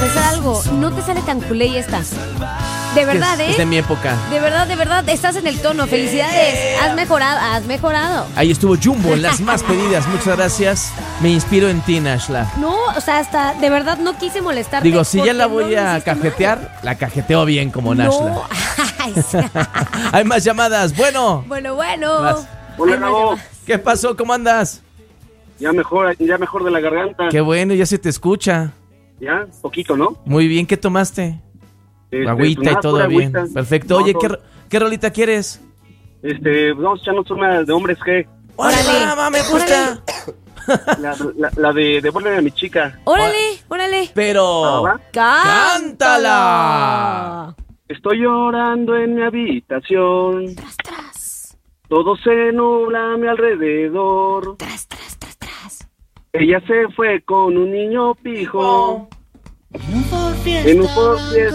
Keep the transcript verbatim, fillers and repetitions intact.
confesar algo. No te sale tan culé esta. De verdad, es, ¿eh? Es de mi época. De verdad, de verdad, estás en el tono. Felicidades. Has mejorado, has mejorado. Ahí estuvo Jumbo en las más pedidas. Muchas gracias. Me inspiro en ti, Nashla. No, o sea, hasta de verdad no quise molestarte. Digo, si ya la voy no a cajetear, mal. La cajeteo bien como no. Nashla. Ay, sí. Hay más llamadas. Bueno. Bueno, bueno. Más. Hola, Gabo. ¿Qué pasó? ¿Cómo andas? Ya mejor, ya mejor de la garganta. Qué bueno, ya se te escucha. Ya, poquito, ¿no? Muy bien, ¿qué tomaste? Este, agüita pues nada, y todo bien. Agüita. Perfecto. No, Oye, todo. ¿qué, ¿qué rolita quieres? Este, vamos a echarnos una de hombres que... ¡Órale! ¡Mamá, me gusta! La, la, la de devuélveme a mi chica. ¡Órale, órale! Pero... ¿Ah, ¡cántala! Estoy llorando en mi habitación. Tras, tras. Todo se nubla a mi alrededor. Tras, tras, tras, tras. Ella se fue con un niño pijo. En un Ford Fiesta. En un Ford Fiesta.